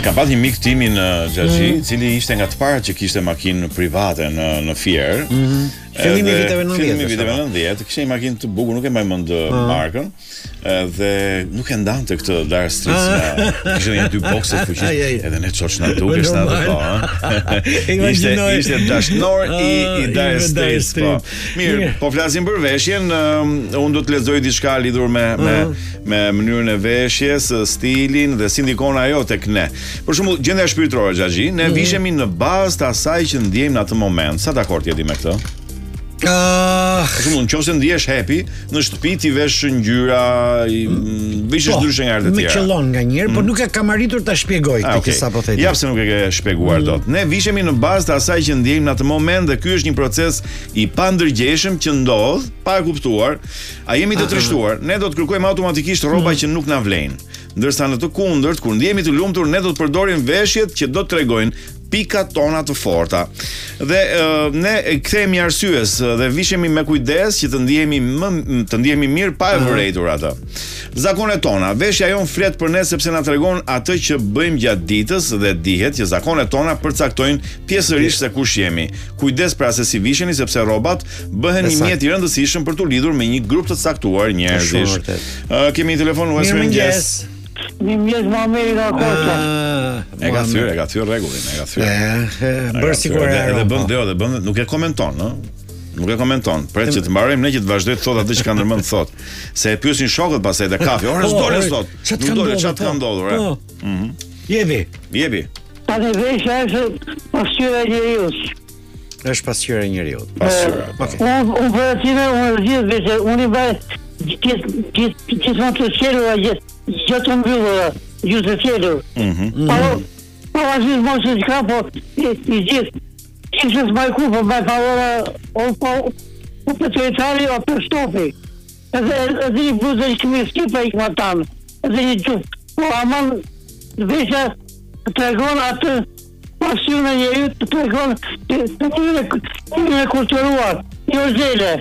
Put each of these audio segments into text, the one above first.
Ka pas një mik timin Xhaxhi, i cili ishte nga të parët që kishte makinë private në Fier. Fillimi i viteve 90, kishte një makinë të bukur, nuk e mbaj mend markën, dhe nuk e ndante këtë Dire Straits, kishte një dy bokse të fuqishme, edhe ne çoç na dukesh na ato, Ishte dashnor i Dire Straits. Mirë, po flasim për veshjen, unë do të lexoj diçka lidhur me mënyrën e veshjes, stilin dhe si ndikon ajo tek ne. Për shembull, gjendja shpirtërore Xhaxhi, ne vishemi në bazë të asaj që ndjejmë në atë moment. Sa dakord jeni me këtë? Për shembull, nëse ndihesh happy, në shtëpi ti vesh ngjyra, vishesh ndryshe nga herët e tjera. Më qellon nganjëherë, por nuk e kam arritur ta shpjegoj këtë sa po thëti. Ja pse nuk e ke shpjeguar dot. Ne vishemi në bazë të asaj që ndjejmë në atë moment dhe ky është një proces i pandërgjeshëm që ndodh pa e kuptuar. A jemi të trishtuar, ne do të kërkojmë automatikisht rroba që nuk na vlejnë. Ndërsa në të kundërt, kur ndjehemi të lumtur, ne do të përdorim veshjet që do të tregojnë pikat tona të forta. Dhe ne kthehemi arsyes dhe vishemi me kujdes që të ndihemi mirë pa e vërejtur atë. Zakonet tona, veshja jon flet për ne sepse na tregon atë që bëjmë gjatë ditës dhe dihet që zakonet tona përcaktojnë pjesërisht se kush jemi. Kujdes pra se si visheni sepse rrobat bëhen një mjet i rëndësishëm për të lidhur me një grup të caktuar njerëzish. Kemi një telefon, mirëmëngjes. Mirëmëngjes Muhamedi nga Koça. E ka thyer rregullin, Bërë sigurisht. Edhe bën, nuk e komenton, ëh. Nuk e komenton. Pret që të mbarojmë ne që të vazhdoj të thotë atë që ka ndërmend të thotë. Se e pyesin shokët pastaj te kafe. Ora s'dole sot. Çfarë ka ndodhur? Jepi. Ta dhe veshja është pasqyra e njeriut. Është pasqyra e njeriut. Unë për atime, unë gjithë veshja, unë i baj gjithë të qelura, gjithë të mbyllura, gjithë të qelur. Po asnjë mos e ka, po i gjithë. Kishë s'majku, po mbaj favora, po për të Itali, o për shtopi. Edhe një bluzë që më skipa i këma tamë, edhe një gjupë. Po aman, veshja të tregon atë pasion e njeriut, të tregon të një kulturuar, jo zele.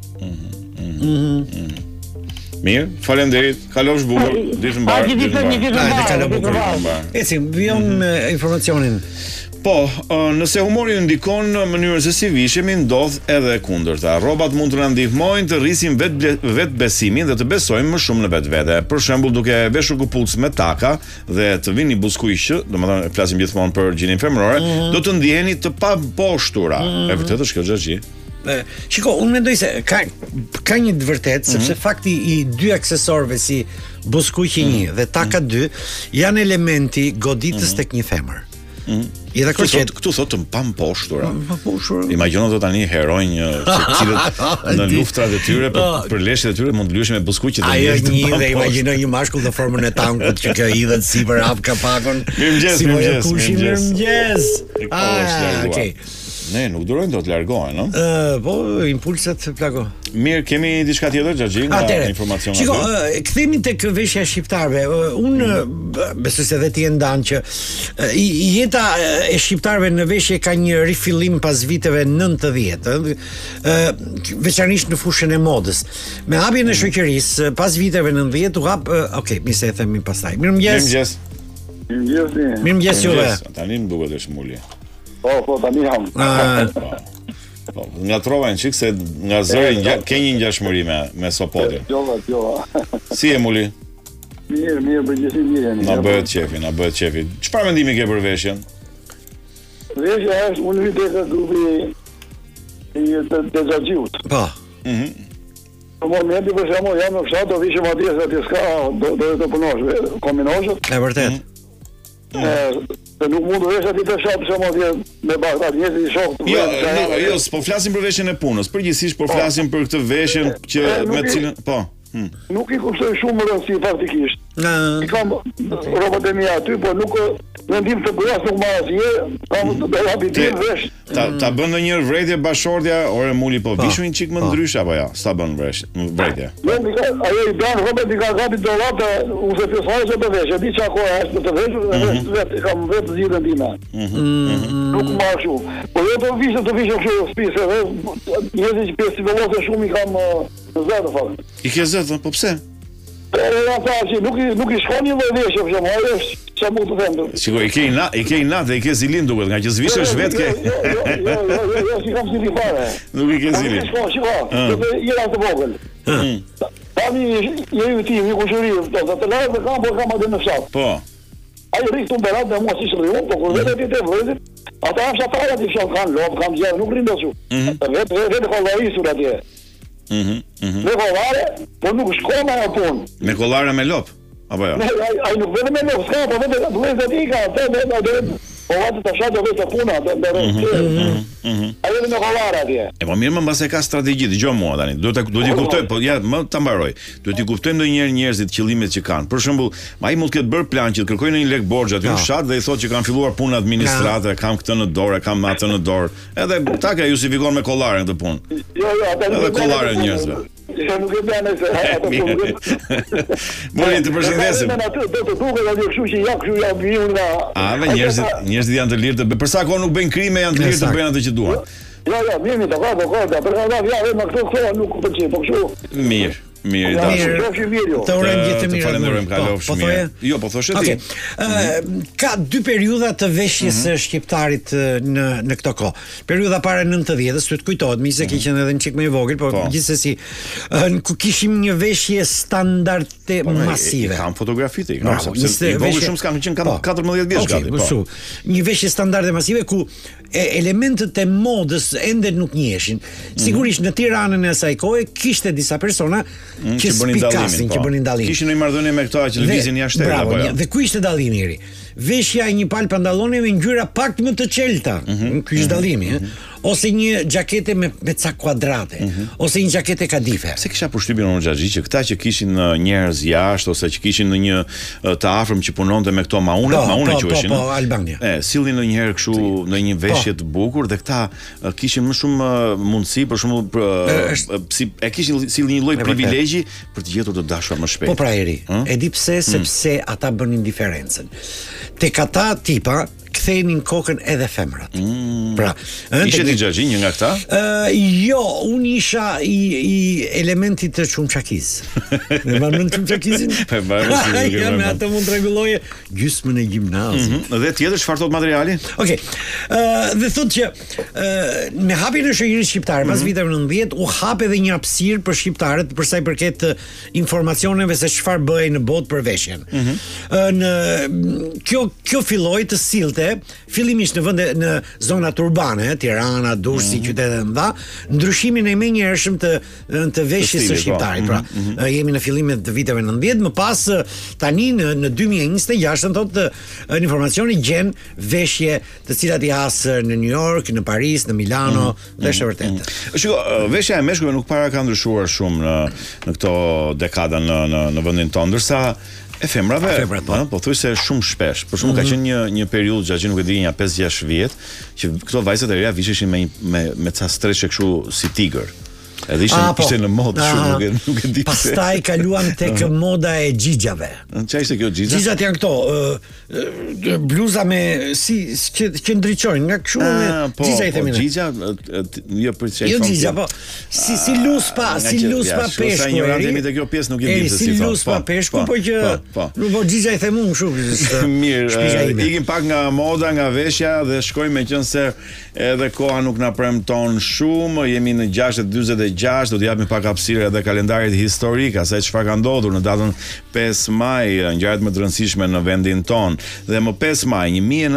Mirë, faleminderit. Kalosh bukur. Ditë mbar. Ecim, vjen informacionin. Po, nëse humori ndikon në mënyrën se si vishemi, ndodh edhe kundërta. Rrobat mund të na ndihmojnë të rrisim vetbesimin dhe të besojmë më shumë në vetvete. Për shembull, duke veshur këpucë me taka dhe të vini buzëkuqë, domethënë flasim gjithmonë për gjinin femërore, do të ndiheni të pamposhtura. E vërtetë është kjo Xhaxhi? Shiko, unë mendoj se ka një të vërtet, sepse fakti i dy aksesorëve si buzëkuqi 1 dhe taka 2 janë elementi goditës tek një femër. Këtu thotë të pamposhtura. Imagjino do tani heronj cilët në luftrat e tyre për leshjet e tyre mund të lyeshin me buzëkuqe të mirë. Ajo një dhe imagjino një mashkull në formën e tankut që kjo hidhet sipër hap kapakun. Mirëmëngjes. Okej. Ne nuk durojnë do të largohen, no? Po, impulset plako. Mirë, kemi diçka tjetër Xhaxhi nga informacionet. Shiko, kthehemi tek veshja e shqiptarëve. Unë besoj se vetë ndan që jeta e shqiptarëve në veshje ka një rifillim pas viteve 90, veçanërisht në fushën e modës. Me hapjen e shoqërisë pas viteve 90 u hap, mi se e themi pastaj. Mirëmëngjes. Mirëmëngjes juve. Tani më duket është muli. Po, tani jam. Nga trova në qikë se nga zëri ke një ngjashmëri me Sopotin. Jo. Si e muli? Mirë, përgjithësi mirë. Na bëhet qefi. Çfarë mendimi ke për veshjen? Veshja është unë vite ka grupi të Xhaxhiut. Po. Në momenti për shembull jam në fshat do vishim atje se atje s'ka do të punosh kombinoshët. E vërtet. Se nuk mund të vesh aty të shop se mos me bashkë njerëz i shoh. Jo, po flasim për veshjen e punës. Përgjithsisht po flasim për këtë veshjen që me cilën, po. Nuk i kuptoj shumë rëndësi faktikisht. I kam rrobat e mia aty, po nuk mendim të bëj as nuk marr asgjë, kam të hapi ti vesh. Ta bën ndonjëherë vrejtje bashortja, ore muli po vishu një çik më ndryshe apo jo? Sa bën vrejtje? Ajo i bën rrobat i ka gapi dollata, ose të fare se të vesh, di çka kohë është të vesh, vetë kam vetë zgjidhjen time. Nuk marr shumë. Po jo të vishë kështu spisë, njerëzit që pesë shumë i kam zëtë fare. I ke zëtë, po pse? Nuk i shkon një vështirësi për shkak, ajo është çfarë mund të them. Shikoj, i ke natë dhe i ke zilin duket, nga që zvishesh vetë ke. Jo, si kam zili fare. Nuk i ke zilin. Shiko, do të jera të vogël. Tani jemi ti, një kushëri, të lajë dhe kam atë në fshat. Po. Ai rrit të berat dhe mua si shriun, po kur vetë ti të vëzit, ata janë fshatarë ti fshat kanë lop, kanë gjë, nuk rinë ashtu. Vetë kollorisur atje. Me kollare, po nuk shkon ajo punë. Me kollare me lop, apo jo? Ai nuk vjen me lop, s'ka, po vetë vëzat i ka, po atë të shatë vetë puna, ajo me kollare atje. E po mirë, më mbas e ka strategji, dëgjoj mua tani. Do t'i kuptoj, po ja, më ta mbaroj. Do t'i kuptojmë ndonjëherë njerëzit qëllimet që kanë. Për shembull, ai mund të ketë bërë plan që të kërkojnë një lek borxh aty në fshat dhe i thotë që kanë filluar punë administrate, kam këtë në dorë, kam atë në dorë. Edhe taka justifikon me kollaren këtë punë. Jo, ata edhe kollaren njerëzve. Ja nuk e bën se ato punë. Mori të përshëndesim. Do të duket ajo kështu që ja vjen nga. A, njerëzit janë të lirë të për sa kohë nuk bëjnë krime, janë të lirë të bëjnë atë që duan. Jo, mirë, të ka, me këto nuk pëlqej, po kështu. Mirë, Të urojmë gjithë të mirë. Falenderojmë, kalofsh mirë. Jo, po thoshe ti. Ka dy periudha të veshjes së shqiptarit në këtë kohë. Periudha para 90-s, ty të kujtohet, mi se ke qenë edhe një çik më i vogël, po gjithsesi ku kishim një veshje standarde masive. Kam fotografitë, kam sepse i vogël shumë s'kam qenë, kam 14 vjeç gati. Po. Një veshje standarde masive ku elementet e modës ende nuk njihen. Sigurisht në Tiranën e asaj kohe kishte disa persona që spikasin, që bënin dallim. Kishin një marrëdhënie me këto që lëvizin jashtë apo jo? Dhe ku ishte dallimi i ri? Veshja e një palë pantalloni me ngjyra pak më të çelta. Ky është dallimi, ose një xhakete me ca kuadrate, ose një xhakete kadife. Se kisha përshtypjen unë xhaxhi që këta që kishin njerëz jashtë ose që kishin në një të afërm që punonte me këto maune quheshin. Po, Albania. Sillnin ndonjëherë kështu në një veshje të bukur dhe këta kishin më shumë mundësi, për shembull, si e kishin sillnin një lloj privilegji për të gjetur të dashur më shpejt. Po pra eri, e di pse, sepse ata bënin diferencën. Tek ata tipa kthenin kokën edhe femrat. Pra, ishe ti xhaxhi një nga këta? Jo, unë isha i elementit të çumçakiz. Ne mbanë çumçakizin? Ja, me atë mund të rregulloje gjysmën e gjimnazit. Dhe tjetër çfarë thot materiali? Okej. Dhe thotë që me hapjen e shoqërisë shqiptare pas viteve 90 u hap edhe një hapësirë për shqiptarët për sa i përket informacioneve se çfarë bëhej në botë për veshjen. Kjo filloi të sillte fillimisht në vende në zonat urbane, Tirana, Durrësi, qytete të mëdha, ndryshimin e menjëhershëm të veshjes së shqiptarit. Pra, jemi në fillimet të viteve 90, më pas tani në 2026 thotë informacioni gjen veshje të cilat i has në New York, në Paris, në Milano, dhe është vërtet. Shiko, veshja e meshkujve nuk para ka ndryshuar shumë në këto dekada në vendin tonë, ndërsa e femrave, po thuaj se shumë shpesh. Për shembull ka qenë një periudhë gjatë nuk e di, një 5-6 vjet, që këto vajzat e reja visheshin me ca streshe kështu si tigër. Edhe ishte në modë shumë, nuk e di pse. Pastaj kaluam tek moda e xhixhave. Çfarë ishte kjo xhixha? Xhixhat janë këto, bluza me që ndriçojnë nga kështu me xhixha i themin. Xhixha, jo për çfarë. Jo xhixha, po. Si luspa peshku. Sa ignorant jemi te kjo pjesë nuk e di se si thon. Si luspa peshku, po që nuk po xhixha i themun kështu. Mirë, ikim pak nga moda, nga veshja dhe shkojmë meqense edhe koha nuk na premton shumë, jemi në 6:46, do të japim pak hapësirë edhe kalendarit historik, asaj çfarë ka ndodhur në datën 5 maj, ngjarjet më të rëndësishme në vendin ton. Dhe më 5 maj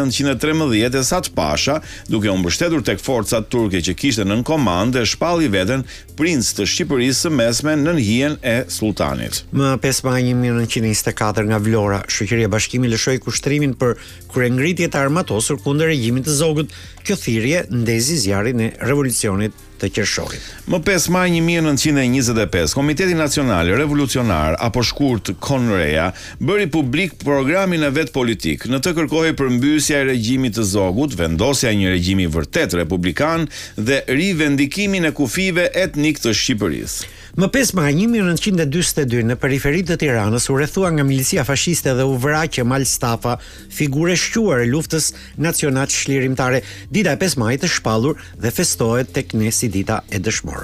1913 Esat Pasha, duke u mbështetur tek forcat turke që kishte nën komandë, shpalli veten princ të Shqipërisë së Mesme nën hijen e sultanit. Më 5 maj 1924 nga Vlora, shoqëria Bashkimi lëshoi kushtrimin për kryengritje të armatosur kundër regjimit të Zogut. Kjo thirrje ndezi zjarrin e revolucionit të qershorit. Më 5 maj 1925, Komiteti Nacional Revolucionar, apo shkurt Konreja, bëri publik programin e vet politik. Në të kërkohej përmbysja e regjimit të Zogut, vendosja e një regjimi vërtet republikan dhe rivendikimin e kufive etnik të Shqipërisë. Më 5 maj 1942 në periferi të Tiranës u rrethua nga milicia fashiste dhe u vraq Kemal Stafa, figurë e shquar e luftës nacionale çlirimtare. Dita e 5 majit është shpallur dhe festohet tek ne si dita e dëshmorëve.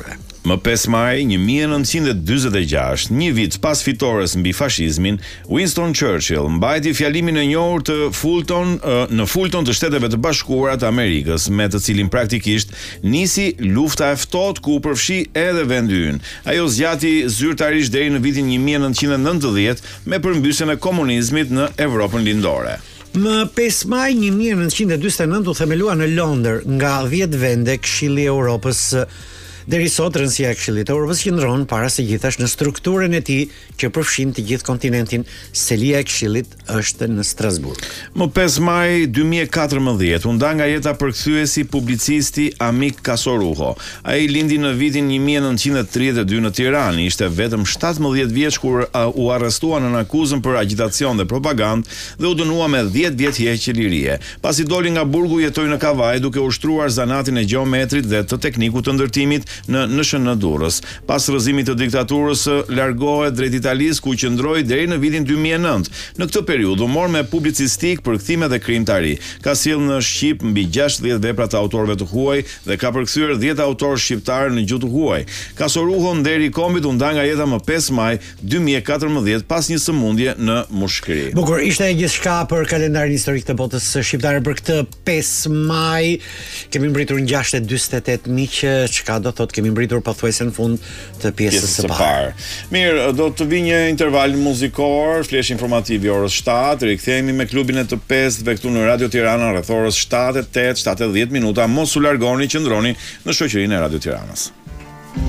Më 5 maj 1946, një vit pas fitores mbi fashizmin, Winston Churchill mbajti fjalimin e njohur të Fulton në Fulton të Shteteve të Bashkuara të Amerikës, me të cilin praktikisht nisi lufta e ftohtë ku përfshi edhe vendi ynë. Ajo zgjati zyrtarisht deri në vitin 1990 me përmbysjen e komunizmit në Evropën lindore. Më 5 maj 1949 u themelua në Londër nga 10 vende Këshilli i Europës. Deri sot rëndësia e Këshillit të Evropës qëndron para së gjithash në strukturën e tij që përfshin të gjithë kontinentin. Selia e Këshillit është në Strasburg. Më 5 maj 2014 u nda nga jeta përkthyesi publicisti Amik Kasoruho. Ai lindi në vitin 1932 në Tiranë, ishte vetëm 17 vjeç kur u arrestua në akuzën për agitacion dhe propagandë dhe u dënua me 10 vjet heqje lirie. Pasi doli nga burgu, jetoi në Kavaj duke ushtruar zanatin e gjeometrit dhe të teknikut të ndërtimit në NSH Durrës. Pas rrëzimit të diktaturës largohet drejt Italisë ku qëndroi deri në vitin 2009. Në këtë periudhë u mor me publicistik, përkthime dhe krimtari. Ka sjell në shqip mbi 60 vepra të autorëve të huaj dhe ka përkthyer 10 autorë shqiptar në gjuhë të huaj. Kasoruho nderi kombit u nda nga jeta më 5 maj 2014 pas një sëmundje në mushkëri. Bukur, ishte gjithçka për kalendarin historik të botës shqiptare për këtë 5 maj. Kemi mbritur në 6:48 miq, çka do thotë kemi mbritur pothuajse në fund të pjesës së parë. Mirë, do të vi një interval muzikor, flesh informativ i orës 7, rikthehemi me klubin e të 5-ve këtu në Radio Tirana rreth orës 7:08, 7:10 minuta. Mos u largoni, qëndroni në shoqërinë e Radio Tiranës.